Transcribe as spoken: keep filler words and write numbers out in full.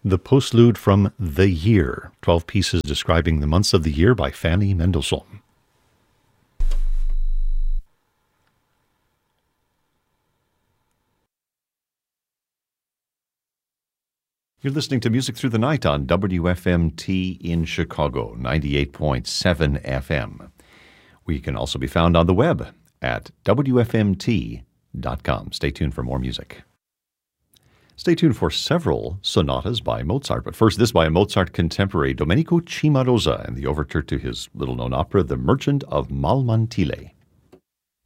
The postlude from The Year, twelve pieces describing the months of the year by Fanny Mendelssohn. You're listening to Music Through the Night on W F M T in Chicago, ninety-eight point seven F M. We can also be found on the web at W F M T dot com. Stay tuned for more music. Stay tuned for several sonatas by Mozart, but first this by a Mozart contemporary, Domenico Cimarosa, and the overture to his little-known opera, The Merchant of Malmantile.